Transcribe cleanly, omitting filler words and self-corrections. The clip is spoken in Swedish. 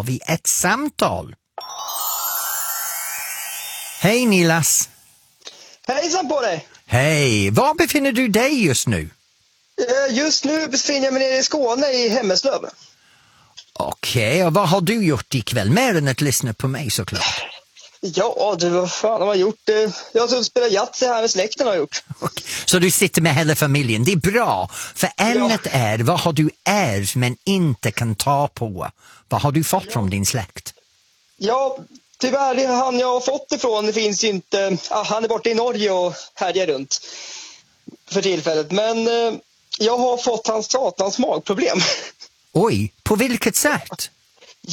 har vi ett samtal. Hej Nilas. Hejsan på dig! Hej, var befinner du dig just nu? Just nu befinner jag mig nere i Skåne i Hemmeslöv. Okej, och vad har du gjort ikväll? Mer än att lyssna på mig såklart. Ja, du, vad fan har man gjort? Jag har spelat Yatzy här med släkten har jag gjort. Okej. Så du sitter med hela familjen, det är bra. För ämnet är, vad har du ärvt men inte kan ta på? Vad har du fått från din släkt? Ja, tyvärr, han jag har fått ifrån, det finns ju inte... han är borta i Norge och härjar runt för tillfället. Men jag har fått hans magproblem. Oj, på vilket sätt?